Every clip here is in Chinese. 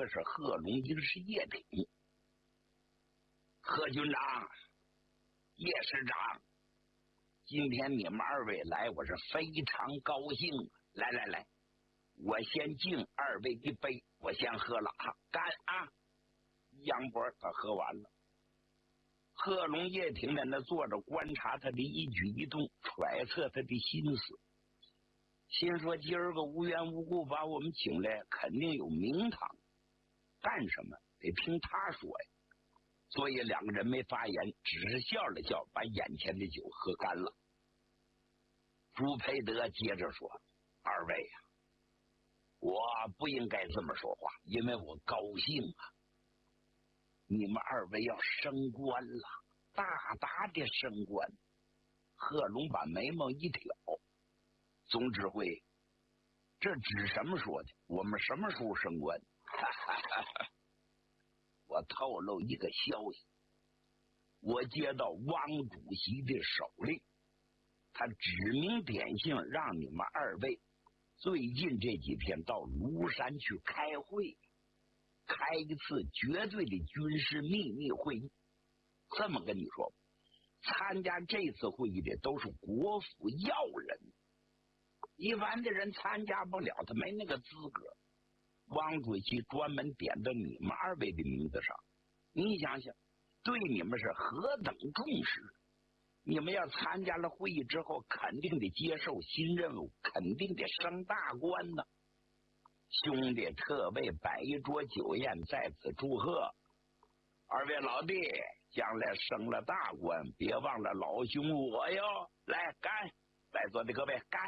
个是贺龙，一个是叶挺。贺军长，叶师长，今天你们二位来，我是非常高兴。来，我先敬二位一杯，我先喝了啊，干啊！杨波他喝完了。贺龙、叶挺在那坐着，观察他的一举一动，揣测他的心思。心说今儿个无缘无故把我们请来，肯定有名堂，干什么得听他说呀。所以两个人没发言，只是笑了笑，把眼前的酒喝干了。朱培德接着说：“二位呀，我不应该这么说话，因为我高兴啊！你们二位要升官了，大大的升官。”贺龙把眉毛一挑：“总指挥，这指什么说的？我们什么时候升官？”哈哈哈哈！我透露一个消息，我接到汪主席的手令，他指名点姓让你们二位最近这几天到庐山去开会，开一次绝对的军事秘密会议。这么跟你说，参加这次会议的都是国府要人，一般的人参加不了，他没那个资格。汪主席专门点到你们二位的名字上，你想想，对你们是何等重视！你们要参加了会议之后，肯定得接受新任务，肯定得升大官呢。兄弟特为摆一桌酒宴，在此祝贺二位老弟，将来升了大官，别忘了老兄我哟！来干，在座的各位干！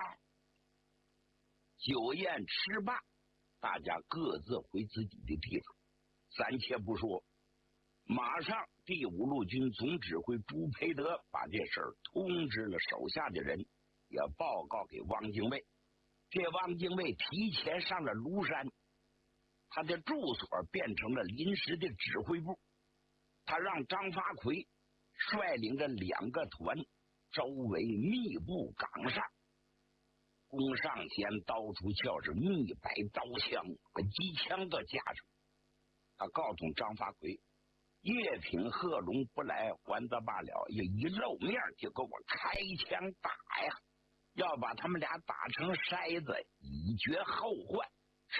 酒宴吃罢，大家各自回自己的地方。暂且不说，马上第5路军总指挥朱培德把这事儿通知了手下的人，也报告给汪精卫。这汪精卫提前上了庐山，他的住所变成了临时的指挥部。他让张发奎率领着2个团，周围密布岗上，弓上弦，刀出鞘，是密摆刀枪，把机枪都架上。他告诉张发奎，叶挺、贺龙不来还则罢了，也一露面就给我开枪打呀，要把他们俩打成筛子，以绝后患。是，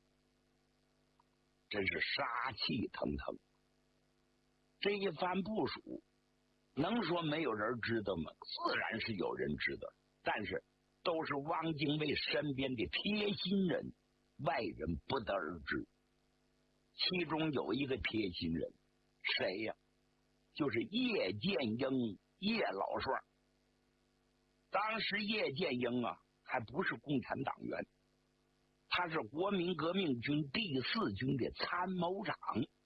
真是杀气腾腾。这一番部署，能说没有人知道吗？自然是有人知道，但是都是汪精卫身边的贴心人，外人不得而知。其中有一个贴心人，谁呀？就是叶剑英，叶老帅。当时叶剑英啊，还不是共产党员，他是国民革命军第4军的参谋长。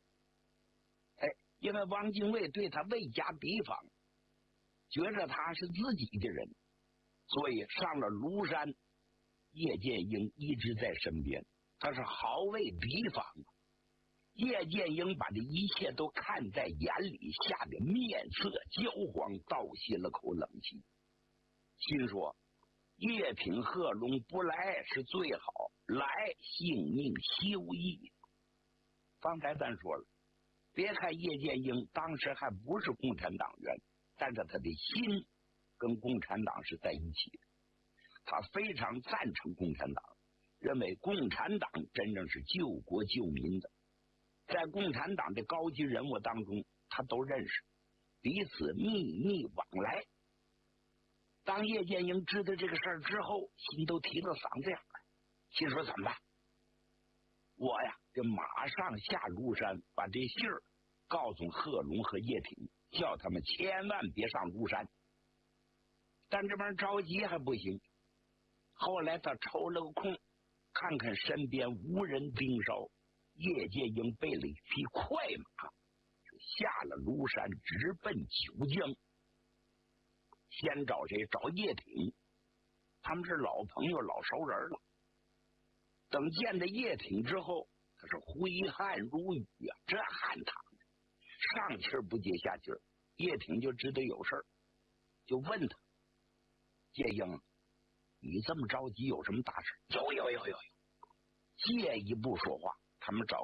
因为汪精卫对他未加提防，觉着他是自己的人，所以上了庐山，叶剑英一直在身边，他是毫未提防。叶剑英把这一切都看在眼里，吓得面色焦黄，倒吸了口冷气，心说叶挺、贺龙不来是最好，来性命休矣。方才咱说了，别看叶剑英当时还不是共产党员，但是他的心跟共产党是在一起的。他非常赞成共产党，认为共产党真正是救国救民的。在共产党的高级人物当中，他都认识，彼此秘密往来。当叶剑英知道这个事儿之后，心都提到嗓子眼儿，心说怎么办？我呀，就马上下庐山，把这信儿告诉贺龙和叶挺，叫他们千万别上庐山。但这边着急还不行。后来他抽了个空，看看身边无人盯梢，叶剑英备了一匹快马，就下了庐山，直奔九江。先找谁？找叶挺，他们是老朋友、老熟人了。等见到叶挺之后，他是挥汗如雨啊，这汗淌的，上气儿不接下气儿。叶挺就知道有事儿，就问他：“剑英，你这么着急有什么大事？”有。借一步说话，他们找